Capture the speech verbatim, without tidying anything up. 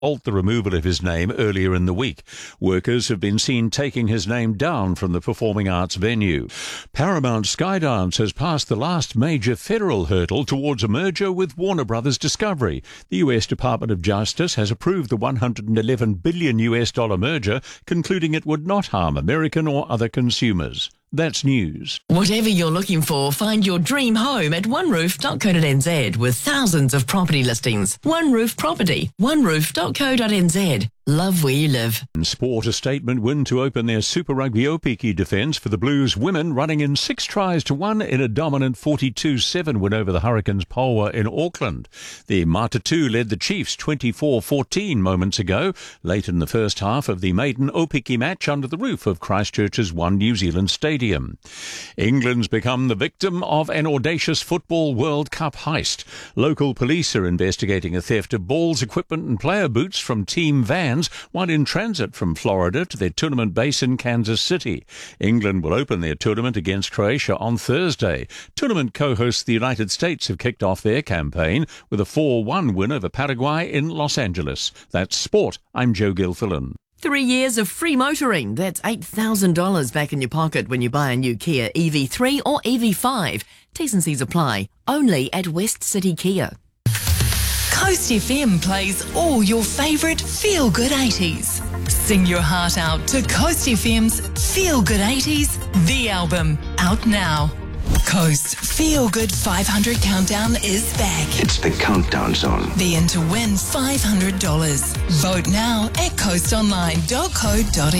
halt the removal of his name earlier in the week. Workers have been seen taking his name down from the performing arts venue. Paramount Skydance has passed the last major federal hurdle towards a merger with Warner Brothers Discovery. The U S Department of Justice has approved the one hundred eleven billion U S dollar merger, concluding it would not harm American or other consumers. That's news. Whatever you're looking for, find your dream home at one roof dot co dot n z with thousands of property listings. One Roof Property, one roof dot co dot n z. Love where you live. Sport a statement win to open their Super Rugby Opiki defence for the Blues women, running in six tries to one in a dominant forty-two seven win over the Hurricanes Polwa in Auckland. The Matatu led the Chiefs twenty-four fourteen moments ago, late in the first half of the maiden Opiki match under the roof of Christchurch's One New Zealand Stadium. England's become the victim of an audacious Football World Cup heist. Local police are investigating a theft of balls, equipment and player boots from team vans while in transit from Florida to their tournament base in Kansas City. England will open their tournament against Croatia on Thursday. Tournament co-hosts the United States have kicked off their campaign with a four one win over Paraguay in Los Angeles. That's sport. I'm Joe Gilfillan. Three years of free motoring. That's eight thousand dollars back in your pocket when you buy a new Kia E V three or E V five. T's and C's apply. Only at West City Kia. Coast F M plays all your favourite feel-good eighties. Sing your heart out to Coast F M's Feel Good eighties, the album, out now. Coast Feel Good five hundred Countdown is back. It's the Countdown Zone. Be in to win five hundred dollars. Vote now at coast online dot co dot n z.